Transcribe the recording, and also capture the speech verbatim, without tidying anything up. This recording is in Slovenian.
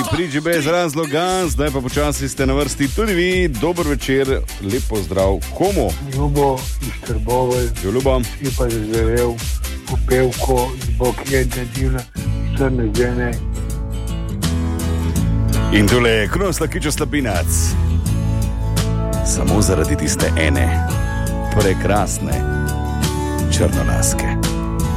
Bridži brez razloga, zdaj pa počasi ste na vrsti tudi vi. Dober večer, lep pozdrav komu? Ljubo iz Trbovelj, Ljubo. si pa zaželel popevko z bok jedne divne srne žene. In tole je Kruno Slakičo Slapinac. Samo zaradi tiste ene prekrasne črnolaske.